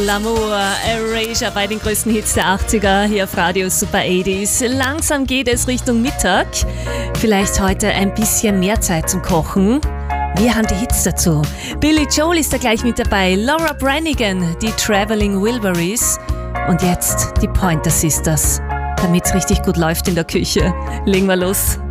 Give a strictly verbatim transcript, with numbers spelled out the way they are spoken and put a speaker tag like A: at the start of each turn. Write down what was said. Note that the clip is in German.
A: L'amour, Erasure bei den größten Hits der achtziger hier auf Radio Super achtziger. Langsam geht es Richtung Mittag. Vielleicht heute ein bisschen mehr Zeit zum Kochen. Wir haben die Hits dazu. Billy Joel ist da gleich mit dabei. Laura Branigan, die Traveling Wilburys. Und jetzt die Pointer Sisters. Damit es richtig gut läuft in der Küche. Legen wir los.